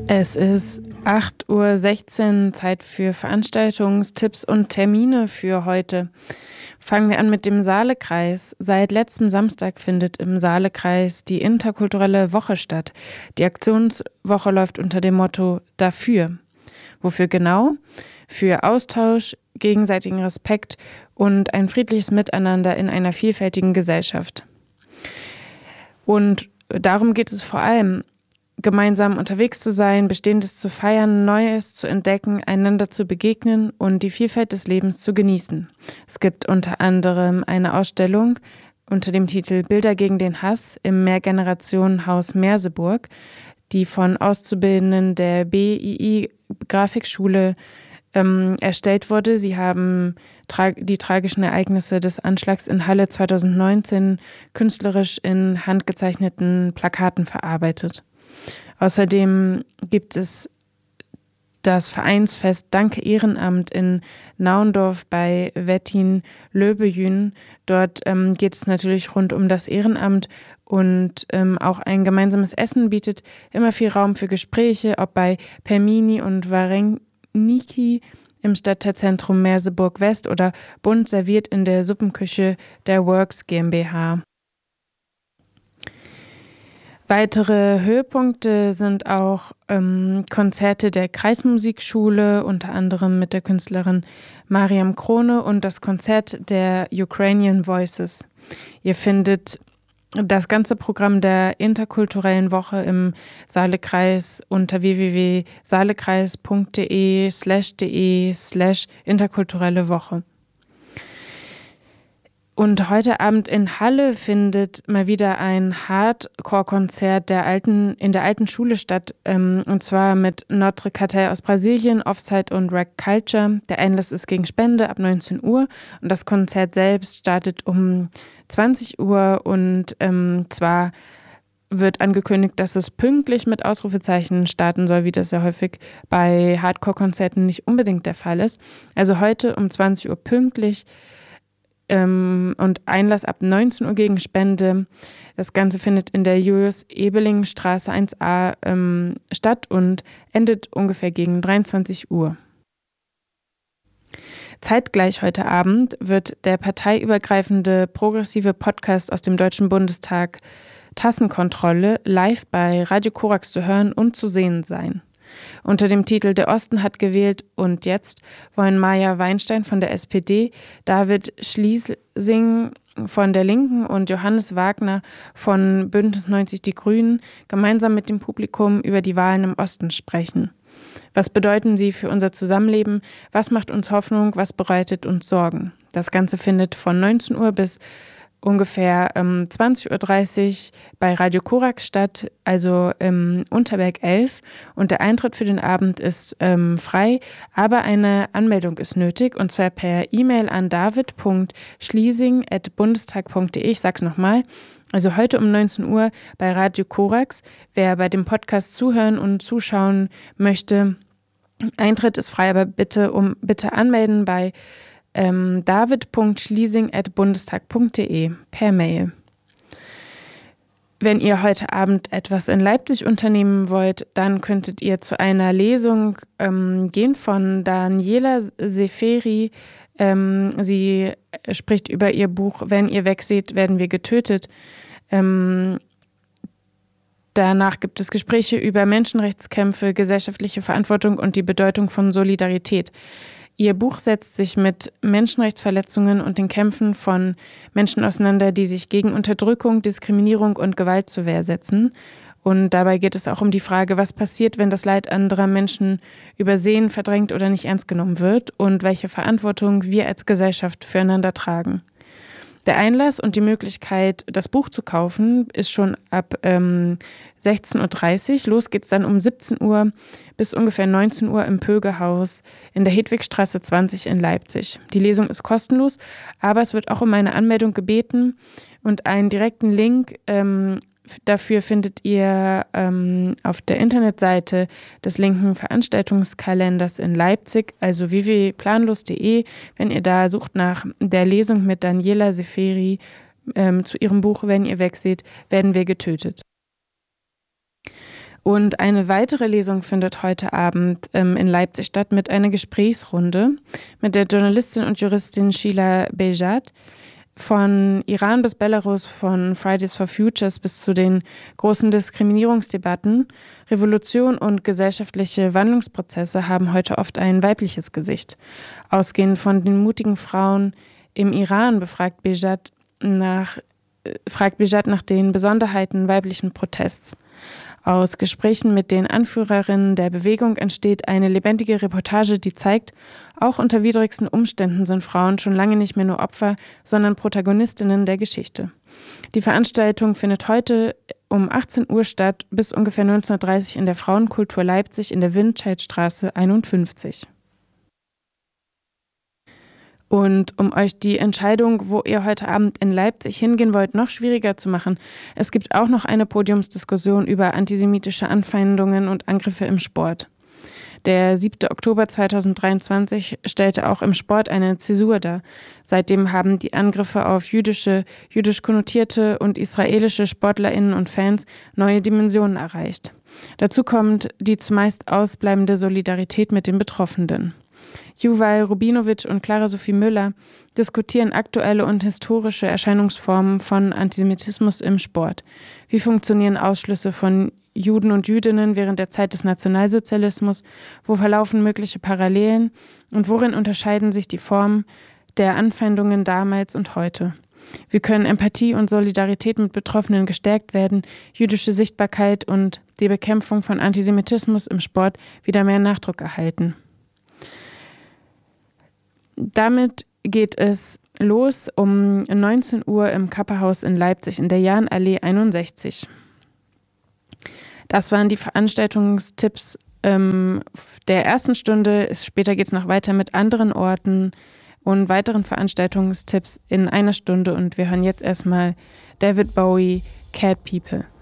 Es ist 8:16 Uhr, Zeit für Veranstaltungstipps und Termine für heute. Fangen wir an mit dem Saalekreis. Seit letztem Samstag findet im Saalekreis die interkulturelle Woche statt. Die Aktionswoche läuft unter dem Motto Dafür. Wofür genau? Für Austausch, gegenseitigen Respekt und ein friedliches Miteinander in einer vielfältigen Gesellschaft. Und darum geht es vor allem, gemeinsam unterwegs zu sein, Bestehendes zu feiern, Neues zu entdecken, einander zu begegnen und die Vielfalt des Lebens zu genießen. Es gibt unter anderem eine Ausstellung unter dem Titel Bilder gegen den Hass im Mehrgenerationenhaus Merseburg, die von Auszubildenden der BII Grafikschule erstellt wurde. Sie haben die tragischen Ereignisse des Anschlags in Halle 2019 künstlerisch in handgezeichneten Plakaten verarbeitet. Außerdem gibt es das Vereinsfest Danke Ehrenamt in Naundorf bei Wettin-Löbejün. Dort geht es natürlich rund um das Ehrenamt und auch ein gemeinsames Essen bietet immer viel Raum für Gespräche, ob bei Permini und Wareniki im Stadtteilzentrum Merseburg West oder bunt serviert in der Suppenküche der Works GmbH. Weitere Höhepunkte sind auch Konzerte der Kreismusikschule, unter anderem mit der Künstlerin Mariam Krone und das Konzert der Ukrainian Voices. Ihr findet das ganze Programm der interkulturellen Woche im Saalekreis unter www.saalekreis.de/interkulturelle Woche. Und heute Abend in Halle findet mal wieder ein Hardcore-Konzert in der alten Schule statt, und zwar mit Notre Cartel aus Brasilien, Offside und Rack Culture. Der Einlass ist gegen Spende ab 19 Uhr und das Konzert selbst startet um 20 Uhr und zwar wird angekündigt, dass es pünktlich mit Ausrufezeichen starten soll, wie das ja häufig bei Hardcore-Konzerten nicht unbedingt der Fall ist. Also heute um 20 Uhr pünktlich und Einlass ab 19 Uhr gegen Spende. Das Ganze findet in der Julius-Ebeling-Straße 1a statt und endet ungefähr gegen 23 Uhr. Zeitgleich heute Abend wird der parteiübergreifende progressive Podcast aus dem Deutschen Bundestag Tassenkontrolle live bei Radio Korax zu hören und zu sehen sein. Unter dem Titel Der Osten hat gewählt und jetzt wollen Maja Weinstein von der SPD, David Schließing von der Linken und Johannes Wagner von Bündnis 90 Die Grünen gemeinsam mit dem Publikum über die Wahlen im Osten sprechen. Was bedeuten sie für unser Zusammenleben? Was macht uns Hoffnung? Was bereitet uns Sorgen? Das Ganze findet von 19 Uhr bis ungefähr 20:30 Uhr bei Radio Korax statt, also im Unterberg 11. Und der Eintritt für den Abend ist frei, aber eine Anmeldung ist nötig, und zwar per E-Mail an david.schließing@bundestag.de. Ich sag's nochmal. Also heute um 19 Uhr bei Radio Korax. Wer bei dem Podcast zuhören und zuschauen möchte, Eintritt ist frei, aber bitte anmelden bei david.schließing@bundestag.de per Mail. Wenn ihr heute Abend etwas in Leipzig unternehmen wollt, dann könntet ihr zu einer Lesung gehen von Daniela Seferi. Sie spricht über ihr Buch Wenn ihr wegseht, werden wir getötet. Danach gibt es Gespräche über Menschenrechtskämpfe, gesellschaftliche Verantwortung und die Bedeutung von Solidarität. Ihr Buch setzt sich mit Menschenrechtsverletzungen und den Kämpfen von Menschen auseinander, die sich gegen Unterdrückung, Diskriminierung und Gewalt zur Wehr setzen. Und dabei geht es auch um die Frage, was passiert, wenn das Leid anderer Menschen übersehen, verdrängt oder nicht ernst genommen wird und welche Verantwortung wir als Gesellschaft füreinander tragen. Der Einlass und die Möglichkeit, das Buch zu kaufen, ist schon ab 16:30 Uhr. Los geht's dann um 17 Uhr bis ungefähr 19 Uhr im Pögehaus in der Hedwigstraße 20 in Leipzig. Die Lesung ist kostenlos, aber es wird auch um eine Anmeldung gebeten und einen direkten Link dafür findet ihr auf der Internetseite des linken Veranstaltungskalenders in Leipzig, also www.planlos.de. Wenn ihr da sucht nach der Lesung mit Daniela Seferi zu ihrem Buch Wenn ihr wegseht, werden wir getötet. Und eine weitere Lesung findet heute Abend in Leipzig statt mit einer Gesprächsrunde mit der Journalistin und Juristin Sheila Bejad. Von Iran bis Belarus, von Fridays for Futures bis zu den großen Diskriminierungsdebatten, Revolution und gesellschaftliche Wandlungsprozesse haben heute oft ein weibliches Gesicht. Ausgehend von den mutigen Frauen im Iran befragt Bejad nach den Besonderheiten weiblichen Protests. Aus Gesprächen mit den Anführerinnen der Bewegung entsteht eine lebendige Reportage, die zeigt, auch unter widrigsten Umständen sind Frauen schon lange nicht mehr nur Opfer, sondern Protagonistinnen der Geschichte. Die Veranstaltung findet heute um 18 Uhr statt, bis ungefähr 19:30 Uhr in der Frauenkultur Leipzig in der Windscheidstraße 51. Und um euch die Entscheidung, wo ihr heute Abend in Leipzig hingehen wollt, noch schwieriger zu machen, es gibt auch noch eine Podiumsdiskussion über antisemitische Anfeindungen und Angriffe im Sport. Der 7. Oktober 2023 stellte auch im Sport eine Zäsur dar. Seitdem haben die Angriffe auf jüdisch konnotierte und israelische SportlerInnen und Fans neue Dimensionen erreicht. Dazu kommt die zumeist ausbleibende Solidarität mit den Betroffenen. Yuval Rubinowitsch und Clara Sophie Müller diskutieren aktuelle und historische Erscheinungsformen von Antisemitismus im Sport. Wie funktionieren Ausschlüsse von Juden und Jüdinnen während der Zeit des Nationalsozialismus? Wo verlaufen mögliche Parallelen? Und worin unterscheiden sich die Formen der Anfeindungen damals und heute? Wie können Empathie und Solidarität mit Betroffenen gestärkt werden, jüdische Sichtbarkeit und die Bekämpfung von Antisemitismus im Sport wieder mehr Nachdruck erhalten? Damit geht es los um 19 Uhr im Kapperhaus in Leipzig in der Jahnallee 61. Das waren die Veranstaltungstipps der ersten Stunde. Später geht es noch weiter mit anderen Orten und weiteren Veranstaltungstipps in einer Stunde. Und wir hören jetzt erstmal David Bowie, Cat People.